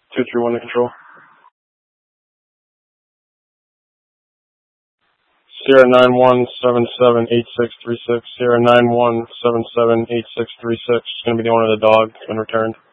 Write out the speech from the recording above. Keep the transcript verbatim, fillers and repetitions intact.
two three one to control. Sierra nine one seven seven eight six three six. Sierra nine one seven seven eight six three six. It's going to be the owner of the dog. It's been returned.